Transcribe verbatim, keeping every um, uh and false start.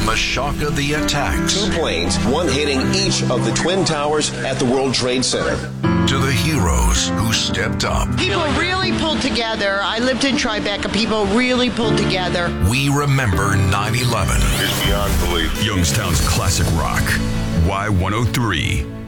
the shock of the attacks. Two planes, one hitting each of the Twin Towers at the World Trade Center. To the heroes who stepped up. People really pulled together. I lived in Tribeca. People really pulled together. We remember nine eleven. It's beyond belief. Youngstown's classic rock. Y one oh three.